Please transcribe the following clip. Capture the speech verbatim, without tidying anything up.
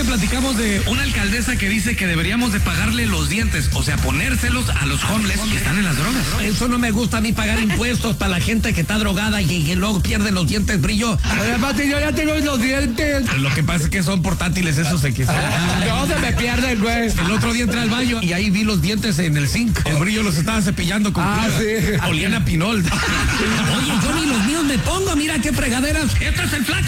platicamos de una alcaldesa que dice que deberíamos de pagarle los dientes, o sea, ponérselos a los homeless que están en las drogas. Eso no me gusta a mí, pagar impuestos para la gente que está drogada y que luego pierde los dientes, brillo. Además, yo ya tengo los dientes. Lo que pasa es que son portátiles esos de que se... No se me pierden, güey. El otro día entré al baño y ahí vi los dientes en el zinc. El brillo los estaba cepillando con Ah, cuidado. sí. Olían a pinol. Oye, yo ni los míos me pongo, mira qué fregaderas. ¡Este es el flaco!